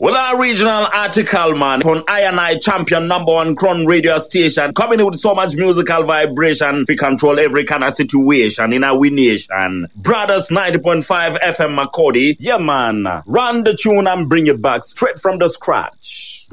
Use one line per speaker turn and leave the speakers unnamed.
Well, our regional article, man, on I champion #1 Crown radio station, coming with so much musical vibration, we control every kind of situation in our nation. Brothers 90.5 FM Makodi, yeah, man, run the tune and bring it back straight from the scratch.